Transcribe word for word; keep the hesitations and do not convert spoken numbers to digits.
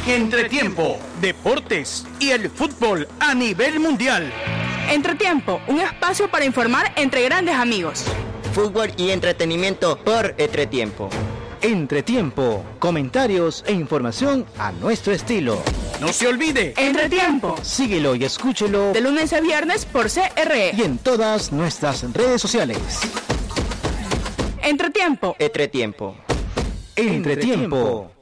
Entretiempo, deportes y el fútbol a nivel mundial. Entretiempo, un espacio para informar entre grandes amigos. Fútbol y entretenimiento por Entretiempo. Entretiempo, comentarios e información a nuestro estilo. No se olvide, Entretiempo. Síguelo y escúchelo de lunes a viernes por C R E y en todas nuestras redes sociales. Entretiempo. Entretiempo. Entretiempo.